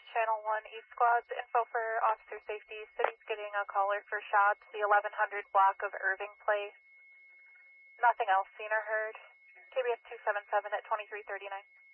Channel 1 East Squads, info for officer safety. City's getting a caller for shots, the 1100 block of Irving Place. Nothing else seen or heard. KBS 277 at 2339.